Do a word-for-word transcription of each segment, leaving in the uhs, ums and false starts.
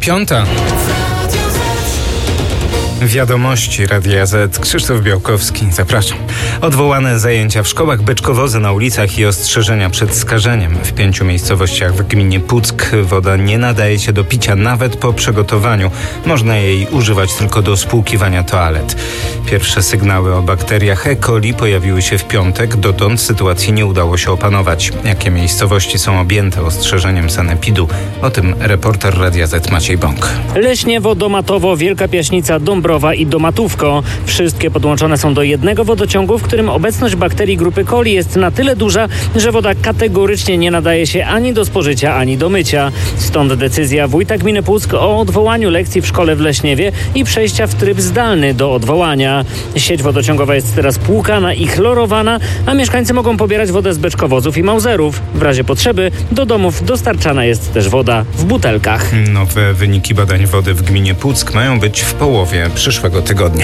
Piąta. Wiadomości Radia Z. Krzysztof Białkowski. Zapraszam. Odwołane zajęcia w szkołach, beczkowozy na ulicach i ostrzeżenia przed skażeniem. W pięciu miejscowościach w gminie Puck woda nie nadaje się do picia nawet po przygotowaniu. Można jej używać tylko do spłukiwania toalet. Pierwsze sygnały o bakteriach E. coli pojawiły się w piątek. Dotąd sytuacji nie udało się opanować. Jakie miejscowości są objęte ostrzeżeniem sanepidu? O tym reporter Radia Z Maciej Bąk. Leśniewo, Domatowo, Wielka Piaśnica, Dąbrowa i Domatówko. Wszystkie podłączone są do jednego wodociągu, w którym obecność bakterii grupy coli jest na tyle duża, że woda kategorycznie nie nadaje się ani do spożycia, ani do mycia. Stąd decyzja wójta gminy Puck o odwołaniu lekcji w szkole w Leśniewie i przejścia w tryb zdalny do odwołania. Sieć wodociągowa jest teraz płukana i chlorowana, a mieszkańcy mogą pobierać wodę z beczkowozów i małzerów. W razie potrzeby do domów dostarczana jest też woda w butelkach. Nowe wyniki badań wody w gminie Puck mają być w połowie przyszłego tygodnia.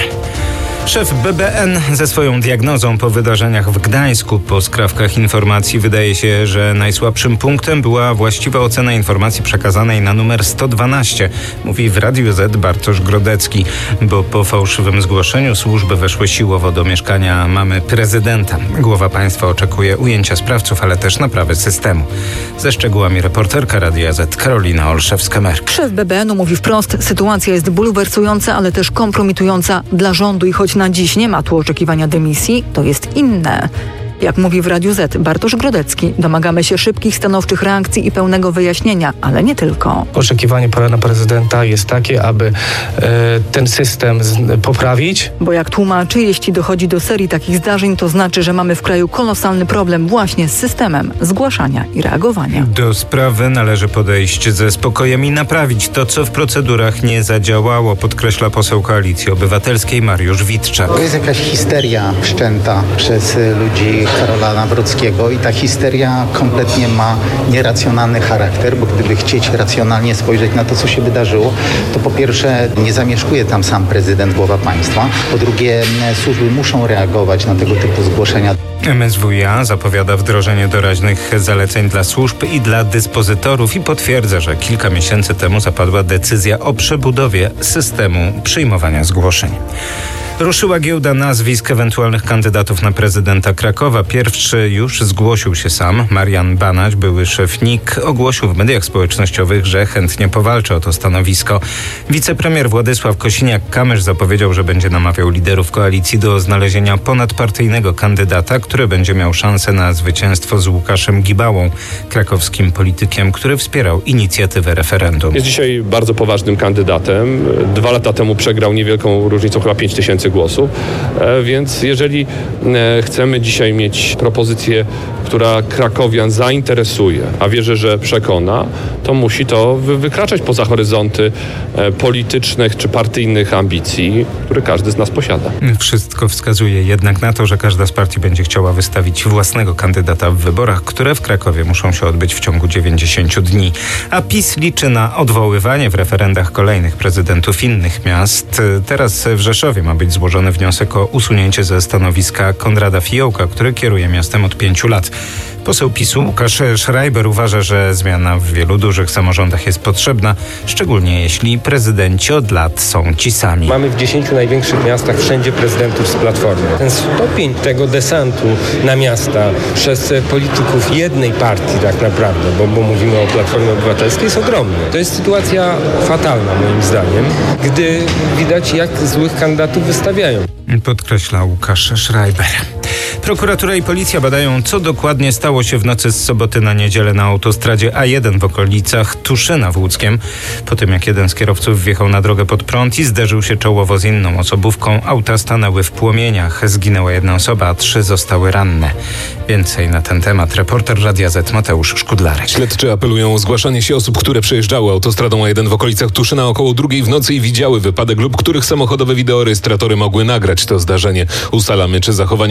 Szef B B N ze swoją diagnozą po wydarzeniach w Gdańsku. Po skrawkach informacji wydaje się, że najsłabszym punktem była właściwa ocena informacji przekazanej na numer sto dwanaście. Mówi w Radiu Z Bartosz Grodecki, bo po fałszywym zgłoszeniu służby weszły siłowo do mieszkania mamy prezydenta. Głowa państwa oczekuje ujęcia sprawców, ale też naprawy systemu. Ze szczegółami reporterka Radia Z Karolina Olszewska-Merk. Szef B B N-u mówi wprost, sytuacja jest bulwersująca, ale też kompromitująca dla rządu i choć na dziś nie ma tu oczekiwania dymisji, to jest inne. Jak mówi w Radiu Z Bartosz Grodecki, domagamy się szybkich, stanowczych reakcji i pełnego wyjaśnienia, ale nie tylko. Oczekiwanie pana prezydenta jest takie, aby e, ten system z, poprawić. Bo jak tłumaczy, jeśli dochodzi do serii takich zdarzeń, to znaczy, że mamy w kraju kolosalny problem właśnie z systemem zgłaszania i reagowania. Do sprawy należy podejść ze spokojem i naprawić to, co w procedurach nie zadziałało, podkreśla poseł Koalicji Obywatelskiej Mariusz Witczak. To jest jakaś histeria wszczęta przez ludzi Karola Nawrockiego i ta histeria kompletnie ma nieracjonalny charakter, bo gdyby chcieć racjonalnie spojrzeć na to, co się wydarzyło, to po pierwsze nie zamieszkuje tam sam prezydent, głowa państwa, po drugie służby muszą reagować na tego typu zgłoszenia. M S W iA zapowiada wdrożenie doraźnych zaleceń dla służb i dla dyspozytorów i potwierdza, że kilka miesięcy temu zapadła decyzja o przebudowie systemu przyjmowania zgłoszeń. Ruszyła giełda nazwisk ewentualnych kandydatów na prezydenta Krakowa. Pierwszy już zgłosił się sam. Marian Banać, były szef N I K, ogłosił w mediach społecznościowych, że chętnie powalczy o to stanowisko. Wicepremier Władysław Kosiniak-Kamysz zapowiedział, że będzie namawiał liderów koalicji do znalezienia ponadpartyjnego kandydata, który będzie miał szansę na zwycięstwo z Łukaszem Gibałą, krakowskim politykiem, który wspierał inicjatywę referendum. Jest dzisiaj bardzo poważnym kandydatem. Dwa lata temu przegrał niewielką różnicą, chyba pięć tysięcy głosów, więc jeżeli chcemy dzisiaj mieć propozycję, która krakowian zainteresuje, a wierzę, że przekona, to musi to wykraczać poza horyzonty politycznych czy partyjnych ambicji, które każdy z nas posiada. Wszystko wskazuje jednak na to, że każda z partii będzie chciała wystawić własnego kandydata w wyborach, które w Krakowie muszą się odbyć w ciągu dziewięćdziesięciu dni. A PiS liczy na odwoływanie w referendach kolejnych prezydentów innych miast. Teraz w Rzeszowie ma być złożony wniosek o usunięcie ze stanowiska Konrada Fiołka, który kieruje miastem od pięciu lat. Poseł PiSu Łukasz Schreiber uważa, że zmiana w wielu dużych samorządach jest potrzebna, szczególnie jeśli prezydenci od lat są ci sami. Mamy w dziesięciu największych miastach wszędzie prezydentów z Platformy. Ten stopień tego desantu na miasta przez polityków jednej partii tak naprawdę, bo, bo mówimy o Platformie Obywatelskiej, jest ogromny. To jest sytuacja fatalna moim zdaniem, gdy widać, jak złych kandydatów wystawiają. Podkreśla Łukasz Schreiber. Prokuratura i policja badają, co dokładnie stało się w nocy z soboty na niedzielę na autostradzie A jeden w okolicach Tuszyna w Łódzkiem. Po tym, jak jeden z kierowców wjechał na drogę pod prąd i zderzył się czołowo z inną osobówką, auta stanęły w płomieniach. Zginęła jedna osoba, a trzy zostały ranne. Więcej na ten temat reporter Radia Z Mateusz Szkudlarek. Śledczy apelują o zgłaszanie się osób, które przejeżdżały autostradą A jeden w okolicach Tuszyna około drugiej w nocy i widziały wypadek lub których samochodowe wideorejestratory mogły nagrać to zdarzenie. Ustalamy, czy zachowanie kierowcy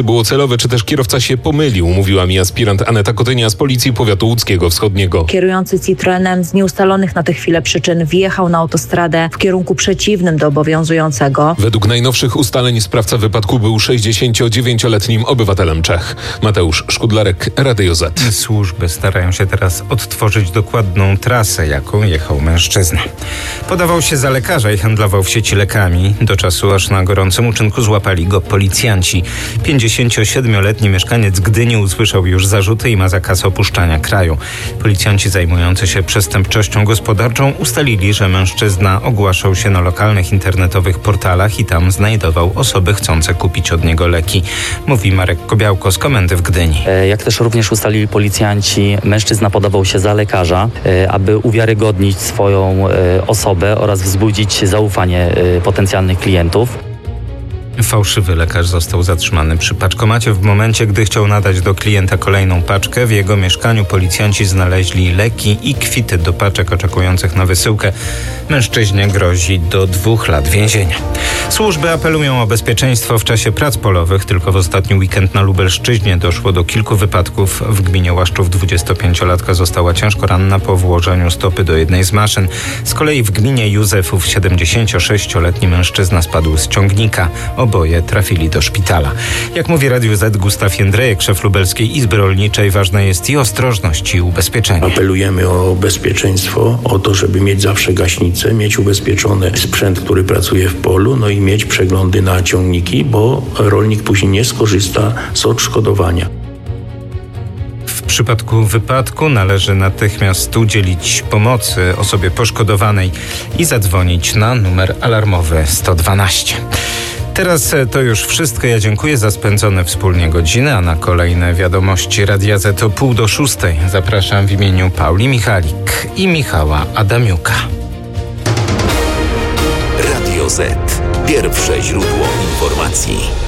było celowe, czy też kierowca się pomylił, mówiła mi aspirant Aneta Kotynia z Policji Powiatu Łódzkiego Wschodniego. Kierujący Citroenem z nieustalonych na tę chwilę przyczyn wjechał na autostradę w kierunku przeciwnym do obowiązującego. Według najnowszych ustaleń sprawca wypadku był sześćdziesięciodziewięcioletnim obywatelem Czech. Mateusz Szkudlarek, Radio Z. Służby starają się teraz odtworzyć dokładną trasę, jaką jechał mężczyzna. Podawał się za lekarza i handlował w sieci lekami. Do czasu, aż na gorącym uczynku złapali go policjanci. pięćdziesięciosiedmioletni mieszkaniec Gdyni usłyszał już zarzuty i ma zakaz opuszczania kraju. Policjanci zajmujący się przestępczością gospodarczą ustalili, że mężczyzna ogłaszał się na lokalnych internetowych portalach i tam znajdował osoby chcące kupić od niego leki. Mówi Marek Kobiałko z Komendy w Gdyni. Jak też również ustalili policjanci, mężczyzna podawał się za lekarza, aby uwiarygodnić swoją osobę oraz wzbudzić zaufanie potencjalnych klientów. Fałszywy lekarz został zatrzymany przy paczkomacie w momencie, gdy chciał nadać do klienta kolejną paczkę. W jego mieszkaniu policjanci znaleźli leki i kwity do paczek oczekujących na wysyłkę. Mężczyźnie grozi do dwóch lat więzienia. Służby apelują o bezpieczeństwo w czasie prac polowych. Tylko w ostatni weekend na Lubelszczyźnie doszło do kilku wypadków. W gminie Łaszczów dwudziestopięciolatka została ciężko ranna po włożeniu stopy do jednej z maszyn. Z kolei w gminie Józefów siedemdziesięciosześcioletni mężczyzna spadł z ciągnika. Oboje trafili do szpitala. Jak mówi Radiu Z Gustaw Jędrejek, szef Lubelskiej Izby Rolniczej, ważna jest i ostrożność, i ubezpieczenie. Apelujemy o bezpieczeństwo, o to, żeby mieć zawsze gaśnicę, mieć ubezpieczony sprzęt, który pracuje w polu, no i mieć przeglądy na ciągniki, bo rolnik później nie skorzysta z odszkodowania. W przypadku wypadku należy natychmiast udzielić pomocy osobie poszkodowanej i zadzwonić na numer alarmowy sto dwanaście. Teraz to już wszystko. Ja dziękuję za spędzone wspólnie godziny, a na kolejne wiadomości Radia Z o pół do szóstej zapraszam w imieniu Pauli Michalik i Michała Adamiuka. Radio Z. Pierwsze źródło informacji.